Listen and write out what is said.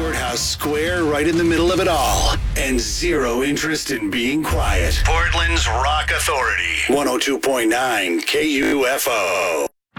courthouse square right in the middle of it all, and zero interest in being quiet. Portland's Rock Authority, 102.9 KUFO.